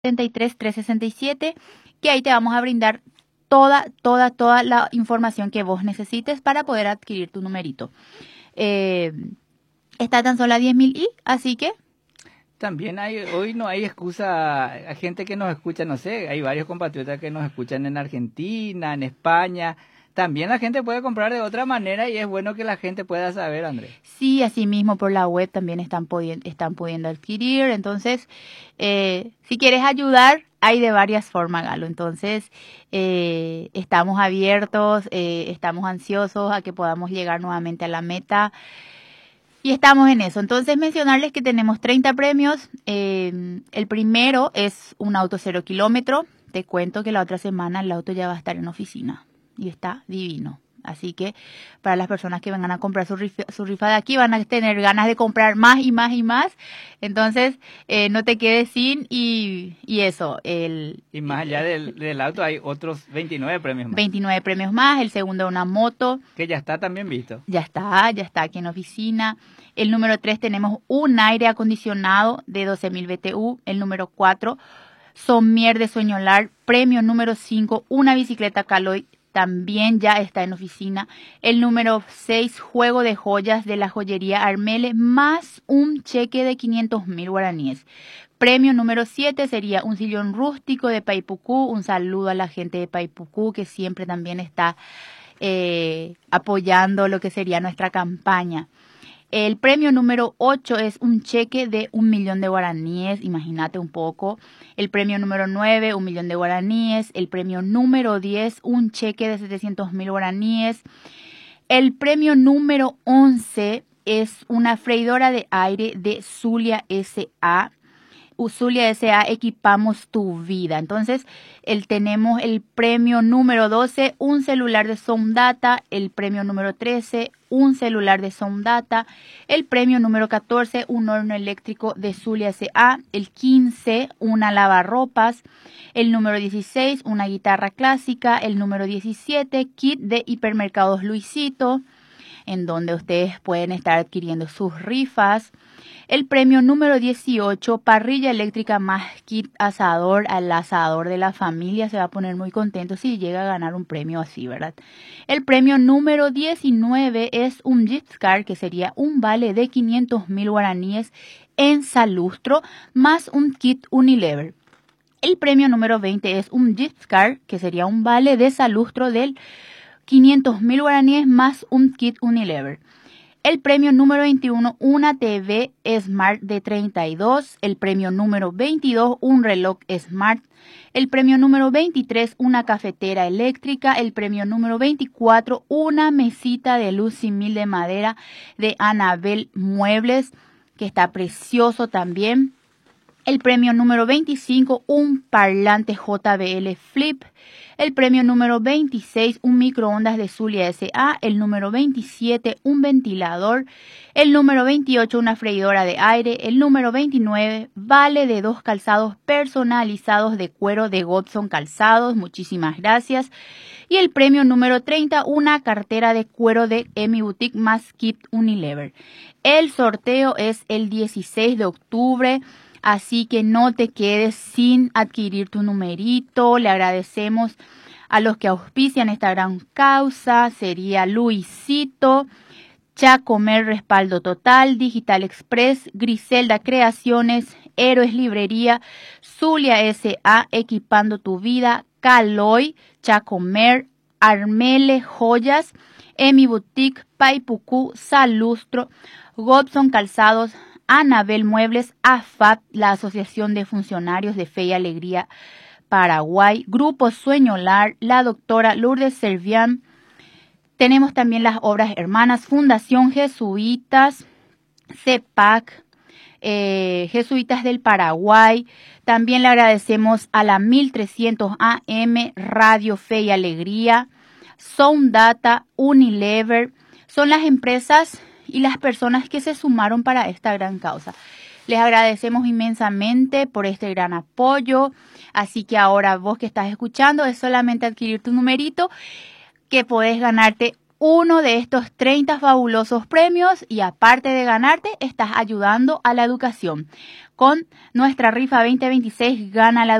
73-367, que ahí te vamos a brindar toda la información que vos necesites para poder adquirir tu numerito. Está tan solo a 10.000 y, así que... También hoy no hay excusa, hay gente que nos escucha, no sé, hay varios compatriotas que nos escuchan en Argentina, en España. También la gente puede comprar de otra manera y es bueno que la gente pueda saber, Andrés. Sí, así mismo por la web también están pudiendo adquirir. Entonces, si quieres ayudar, hay de varias formas, Galo. Entonces, estamos abiertos, estamos ansiosos a que podamos llegar nuevamente a la meta. Y estamos en eso. Entonces, mencionarles que tenemos 30 premios. El primero es un auto 0 kilómetro. Te cuento que la otra semana el auto ya va a estar en oficina. Y está divino. Así que para las personas que vengan a comprar su rifa de aquí van a tener ganas de comprar más y más y más. Entonces, no te quedes sin y eso. Y más allá del auto hay otros 29 premios más. 29 premios más. El segundo, una moto. Que ya está también visto. Ya está aquí en oficina. El número 3 tenemos un aire acondicionado de 12.000 BTU. El número 4, Sommier de Sueñolar. Premio número 5, una bicicleta Caloi. También ya está en oficina. El número 6, juego de joyas de la joyería Armele, más un cheque de 500.000 guaraníes. Premio número 7 sería un sillón rústico de Paipucú. Un saludo a la gente de Paipucú que siempre también está apoyando lo que sería nuestra campaña. El premio número 8 es un cheque de 1.000.000 de guaraníes, imagínate un poco. El premio número 9, 1.000.000 de guaraníes. El premio número 10, un cheque de 700.000 guaraníes. El premio número 11 es una freidora de aire de Zulia S.A. Zulia S.A. equipamos tu vida. Entonces, tenemos el premio número 12, un celular de Soundata. El premio número 13, un celular de Soundata. El premio número 14, un horno eléctrico de Zulia S.A. El 15, una lavarropas. El número 16, una guitarra clásica. El número 17, kit de hipermercados Luisito, en donde ustedes pueden estar adquiriendo sus rifas. El premio número 18, parrilla eléctrica más kit asador. Al asador de la familia se va a poner muy contento si llega a ganar un premio así, ¿verdad? El premio número 19 es un gift card, que sería un vale de 500.000 guaraníes en Salustro, más un kit Unilever. El premio número 20 es un gift card, que sería un vale de Salustro del 500.000 guaraníes más un kit Unilever. El premio número 21, una TV Smart de 32. El premio número 22, un reloj Smart. El premio número 23, una cafetera eléctrica. El premio número 24, una mesita de luz simil de madera de Anabel Muebles, que está precioso también. El premio número 25, un parlante JBL Flip. El premio número 26, un microondas de Zulia S.A. El número 27, un ventilador. El número 28, una freidora de aire. El número 29, vale de 2 calzados personalizados de cuero de Godson Calzados. Muchísimas gracias. Y el premio número 30, una cartera de cuero de Emi Boutique más kit Unilever. El sorteo es el 16 de octubre. Así que no te quedes sin adquirir tu numerito. Le agradecemos a los que auspician esta gran causa. Sería Luisito, Chacomer Respaldo Total, Digital Express, Griselda Creaciones, Héroes Librería, Zulia S.A. Equipando tu vida, Caloi, Chacomer, Armele Joyas, Emi Boutique, Paipucú, Salustro, Godson Calzados, Anabel Muebles, AFAP, la Asociación de Funcionarios de Fe y Alegría Paraguay, Grupo Sueñolar, la doctora Lourdes Servián. Tenemos también las obras hermanas, Fundación Jesuitas, CEPAC, Jesuitas del Paraguay. También le agradecemos a la 1300 AM, Radio Fe y Alegría, Soundata, Unilever. Son las empresas y las personas que se sumaron para esta gran causa. Les agradecemos inmensamente por este gran apoyo. Así que ahora vos que estás escuchando es solamente adquirir tu numerito, que podés ganarte uno de estos 30 fabulosos premios y aparte de ganarte, estás ayudando a la educación. Con nuestra rifa 2026 gana la